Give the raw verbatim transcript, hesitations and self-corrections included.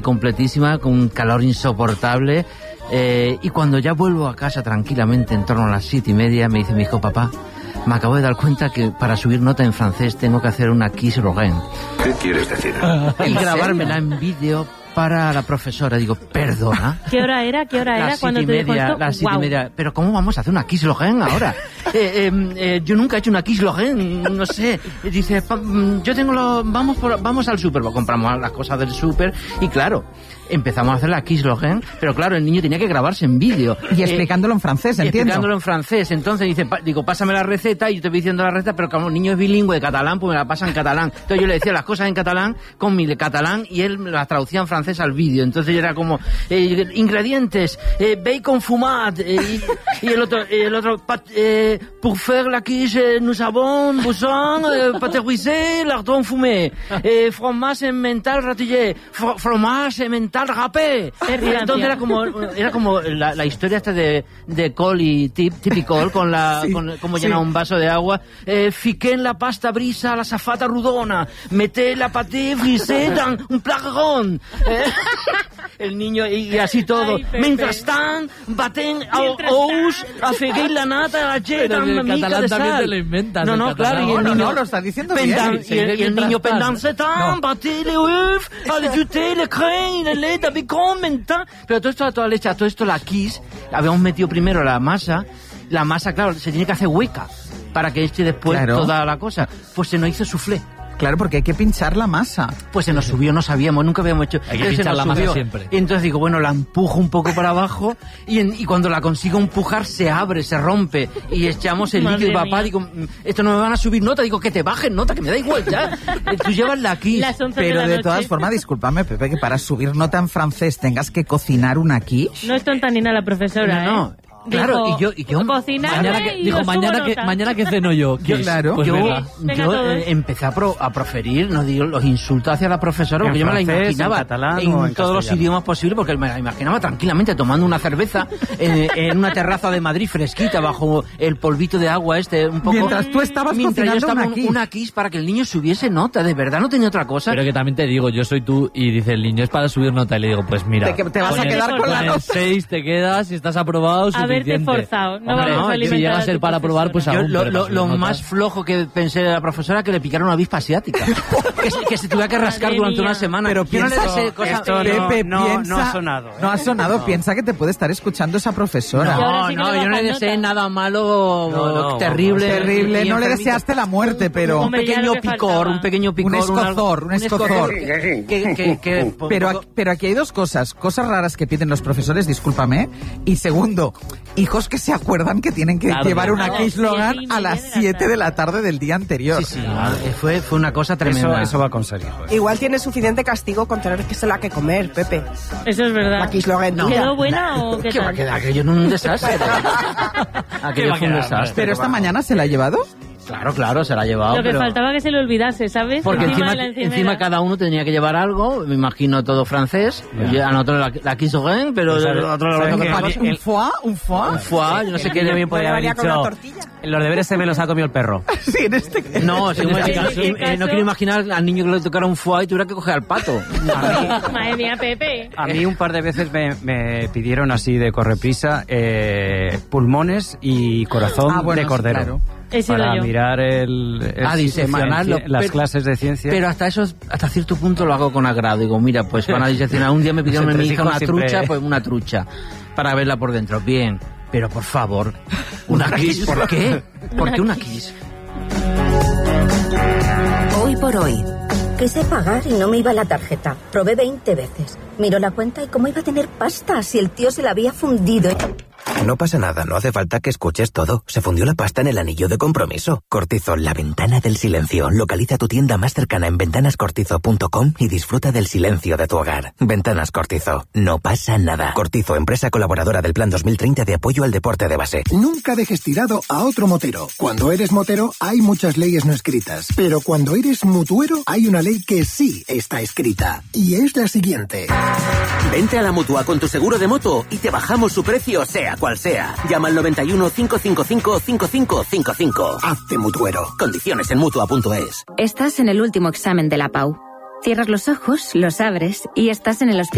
completísima, con un calor insoportable. Eh, y cuando ya vuelvo a casa tranquilamente, en torno a las siete y media, me dice mi hijo, papá, me acabo de dar cuenta que para subir nota en francés tengo que hacer una Kiss Rogen. ¿Qué quieres decir? Y grabármela en vídeo para la profesora. Digo, ¿perdona? ¿Qué hora era? ¿Qué hora era cuando te dijo esto? Las siete Wow. y media. ¿Pero cómo vamos a hacer una Kiss Rogen ahora? eh, eh, eh, yo nunca he hecho una Kiss Rogen, no sé. Dice, yo tengo los... Vamos, por, vamos al súper, compramos las cosas del súper y claro... Empezamos a hacer la Kiss Rogen, pero claro, el niño tenía que grabarse en vídeo. Y explicándolo eh, en francés, y entiendo. explicándolo en francés. Entonces dice, pa, digo, pásame la receta, y yo te voy diciendo la receta, pero como el niño es bilingüe de catalán, pues me la pasa en catalán. Entonces yo le decía las cosas en catalán con mi catalán y él me las traducía en francés al vídeo. Entonces yo era como, eh, ingredientes, eh, bacon fumat, eh, y, y el otro, eh, el otro pat, eh, pour faire la quiche, eh, nous avons besoin, eh, pâté lardon fumé, eh, fromage emmental ratillé, fr fromage emmental râpé. Y entonces era como era como la, la historia esta de, de Col y tip, Tipicol con la sí, con, como sí. llenar un vaso de agua. Eh, fiqué en la pasta brisa la safata rudona, meté la pâté frisé dans un placarón. Eh, el niño y, y así todo. Ay, Mientras tan baten ous, afegué la nata, la llet amb una mica de sal. Lo inventas, no, no, claro, y el niño no, no, lo está diciendo pendan, bien. Y el, y el niño pendanse tan, no. baté le œuf, le juté le crème, le lait, le bacon, mentan. Pero todo esto a toda leche, a todo esto la Kiss, habíamos metido primero la masa, la masa, claro, se tiene que hacer hueca para que eche después claro. toda la cosa. Pues se nos hizo soufflé. Claro, porque hay que pinchar la masa. Pues se nos subió, no sabíamos, nunca habíamos hecho. Hay que pinchar se nos la subió. masa siempre. Y entonces digo, bueno, la empujo un poco para abajo y, en, y cuando la consigo empujar se abre, se rompe y echamos el líquido. Papá, digo, esto no me van a subir nota. Digo, que te bajen nota, que me da igual ya. Tú llevas la Kiss. Pero de, de todas formas, discúlpame, Pepe, que para subir nota en francés tengas que cocinar una Kiss. No es tonta ni nada la profesora, no, no. ¿eh? Claro, dijo, y yo, y yo mañana que, dijo mañana que, mañana que ceno yo. yo claro, pues yo, venga. Venga yo todos. eh, empecé a, pro, a proferir, no digo, los insultos hacia la profesora, porque yo me la imaginaba en, catalán en, o en todos los idiomas posibles, porque me la imaginaba tranquilamente tomando una cerveza en, en una terraza de Madrid fresquita bajo el polvito de agua este, un poco. Mientras tú estabas mientras cocinando yo estaba una Kiss. una Kiss para que el niño subiese nota, de verdad no tenía otra cosa. Pero que también te digo, yo soy tú y dice el niño es para subir nota y le digo, pues mira, te, te vas con a el, quedar con, con la nota. seis te quedas y estás aprobado suficiente. Haberte forzado, no Hombre, vamos a alimentar si llega a ser para probar, pues Yo, aún, lo, pero lo, para lo subir más notas. flojo que pensé de la profesora que le picara una avispa asiática. que, se, que se tuviera que rascar Madre durante mía. una semana. Pero yo no le piensa, deseo cosas- esto no, Pepe, no, piensa, no ha sonado. ¿eh? No ha sonado, No. piensa que te puede estar escuchando esa profesora. Y ahora No, sí que no, le yo no le bajan deseé nota. nada malo, No, no, terrible. Terrible, y no le enfermito. deseaste la muerte, pero... Un Hombre, ya pequeño lo que picor, faltaba. un pequeño picor. Un escozor, un escozor. Que, que, que, Pero, aquí- pero aquí hay dos cosas, cosas raras que piden los profesores, discúlpame, y segundo, hijos que se acuerdan que tienen que Claro, llevar claro. una A las Kiss Logan siete y a media las de la siete de la tarde. tarde del día anterior. Sí, sí, fue, fue una cosa Eso, tremenda. eso va a conseguir. Igual tiene suficiente castigo con tener que se la que comer, Pepe. Eso es verdad. La Kiss Logan. No. ¿Quedó buena o qué ¿Qué va a tal? quedar? Aquello en un desastre. Aquello va a fue un quedar? desastre. Pero esta mañana se la ha llevado. Claro, claro, se la ha llevado. Lo que pero... faltaba que se le olvidase, ¿sabes? Porque encima, de la encimera. encima cada uno tenía que llevar algo, me imagino todo francés. Ya. Yo anoto la, la Kiss Rogen, pero Pues, el otro ¿sabes lo qué? tocaba Un foie, un un foie. foie, yo no sé El qué. niño bien podría haber María con una dicho, tortilla. los deberes se me los ha comido el perro. Sí, en este No, si En me- este eh, caso- eh, no quiero imaginar al niño que le tocara un foie y tuviera que coger al pato. Madre mía, Pepe. A mí un par de veces me, me pidieron así de correprisa eh, pulmones y corazón Ah, bueno, de sí, cordero. claro. He sido Para yo. mirar el, el Ah, sistema en diseccionarlo. ci- las Pero- clases de ciencia. Pero hasta eso, hasta cierto punto lo hago con agrado. Digo, mira, pues van a diseccionar. Un día me pidieron a mi hija una Siempre- trucha, pues una trucha, para verla por dentro. Bien, pero por favor, una Kiss, ¿por qué? ¿Por qué una Kiss? Hoy por hoy. Quise pagar y no me iba la tarjeta. Probé veinte veces. Miró la cuenta y cómo iba a tener pasta si el tío se la había fundido. No pasa nada, no hace falta que escuches todo. Se fundió la pasta en el anillo de compromiso. Cortizo, la ventana del silencio. Localiza tu tienda más cercana en ventanas cortizo punto com y disfruta del silencio de tu hogar. Ventanas Cortizo. No pasa nada. Cortizo, empresa colaboradora del Plan dos mil treinta de apoyo al deporte de base. Nunca dejes tirado a otro motero. Cuando eres motero hay muchas leyes no escritas, pero cuando eres mutuero hay una ley que sí está escrita. Y es la siguiente. Vente a la Mutua con tu seguro de moto y te bajamos su precio sea cual sea. Llama al noventa y uno, cinco cinco cinco, cinco cinco cinco cinco. Hazte mutuero. Condiciones en mutua punto es. Estás en el último examen de la P A U. Cierras los ojos, los abres y estás en el hospital.